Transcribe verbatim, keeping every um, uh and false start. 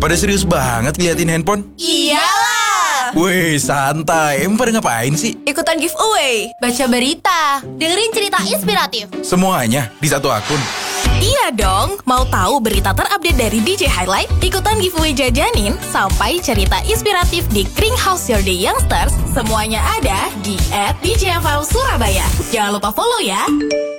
Pada serius banget liatin handphone? Iyalah. Wih, santai. Emang pada ngapain sih? Ikutan giveaway, baca berita, dengerin cerita inspiratif. Semuanya di satu akun. Iya dong, mau tahu berita terupdate dari D J Highlight? Ikutan giveaway jajanin sampai cerita inspiratif di Kring House Your Day Youngsters. Semuanya ada di at D J F M Surabaya. Jangan lupa follow ya.